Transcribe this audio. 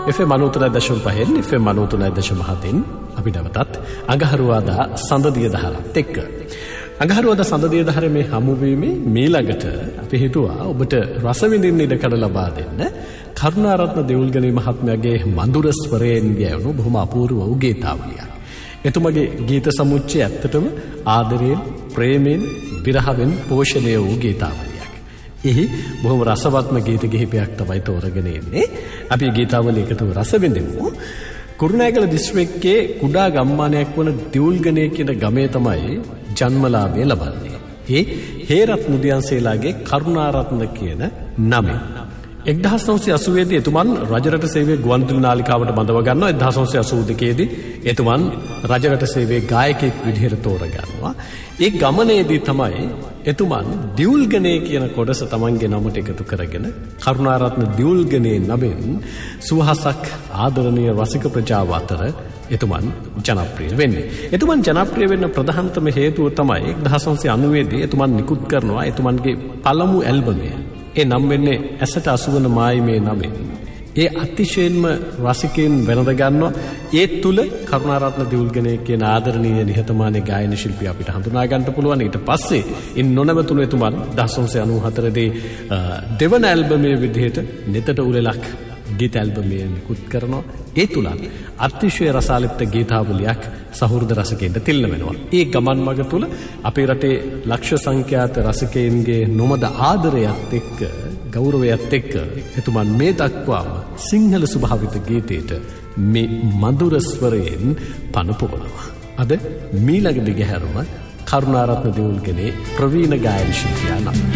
FM 93.5 FM 93.7 අපි නැවතත් අඟහරුවාදා සඳදිය දහරත් එක්ක. අඟහරුවාදා සඳදිය දහරේ මේ හමුවීමේ මීළඟට අපි හිතුවා ඔබට රස විඳින්න ඉඩ කඩ ලබා දෙන්න කරුණාරත්න දෙවුල්ගනේ මහත්මයාගේ මధుර ස්වරයෙන් ගැයුණු බොහොම අපූර්ව වූ ගීතාවලියක්. එතුමගේ ගීත සමුච්චය ඇත්තටම ආදරයෙන්, ප්‍රේමයෙන්, විරහවෙන් පෝෂණය වූ ගීතාවලියක්. එහි බොහොම රසවත්ම ගීත කිහිපයක් තමයි තෝරගෙන ඉන්නේ. අපි ගීතාවලිය එකතුව රස විඳිමු. කුරුණෑගල දිස්ත්‍රික්කයේ කුඩා ගම්මානයක් වන දිවුල්ගනේ කියන ගමේ තමයි ජන්මලාභය ලබන්නේ. ඒ හේරත් මුදියන්සේලාගේ කරුණාරත්න කියන නමෙන්. 1980 දී එතුමන් රජරට සේවයේ ගුවන්විදුලි නාලිකාවට බඳව ගන්නවා. 1982 දී එතුමන් රජරට සේවයේ ගායකයෙක් විදිහට තෝරගන්නවා. ඒ ගමනේදී තමයි එතුමන් දිවුල්ගනේ කියන කොටස තමන්ගේ නමට එකතු කරගෙන කරුණාරත්න දිවුල්ගනේ නමින් සුවහසක් ආදරණීය රසික ප්‍රජාව අතර එතුමන් ජනප්‍රිය වෙන්නේ. එතුමන් ජනප්‍රිය වෙන්න ප්‍රධානතම හේතුව තමයි 1990 දී එතුමන් නිකුත් කරනවා එතුමන්ගේ පළමු ඇල්බමය. ඒ නම් වෙන්නේ ඇසට අසුවන මායිමේ නමින්. ඒ අතිශයින්ම රසිකයන් වෙනද ගන්නවා. ඒ තුල කරුණාරත්න දිවුල්ගනේ කියන ආදරණීය නිහතමානී ගායන ශිල්පියා අපිට හඳුනා ගන්න පුළුවන්. ඊට පස්සේ ඉන් නොනවතුණු එතුමන් 1994 දී දෙවන ඇල්බමේ විදිහට නෙතට උලෙලක් ගීත ඇල්බමේ නිකුත් කරනවා. ඒ තුල අතිශය රසාලිත් ගීතාවලියක් සහෘද රසිකයන්ට තිල්ල වෙනවා. ඒ ගමන් මඟ තුල අපේ රටේ ලක්ෂ සංඛ්‍යාත රසිකයන්ගේ නොමද ආදරයත් එක්ක ගෞරවයත් එක්ක එතුමන් මේ දක්වාම සිංහල ස්වභාවිත ගීතයට මේ මధుර ස්වරයෙන් පණ පොවනවා. අද මීළඟ දිගහැරුම කරුණාරත්න දෙවුල්ගනේ ප්‍රවීණ ගායන ශිල්පියා නම්